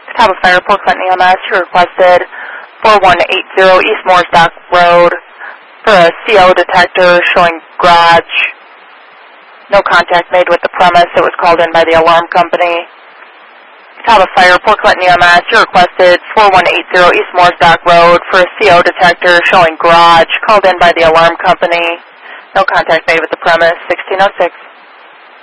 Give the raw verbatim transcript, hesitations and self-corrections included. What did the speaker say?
Catawba Fire, Port Clinton E M S, you requested four one eight zero East Moorestock Road for a C O detector showing garage. No contact made with the premise. It was called in by the alarm company. Catawba Fire, Port Clinton E M S, you requested four one eight zero East Moorestock Road for a C O detector showing garage, called in by the alarm company. No contact made with the premise, sixteen oh six.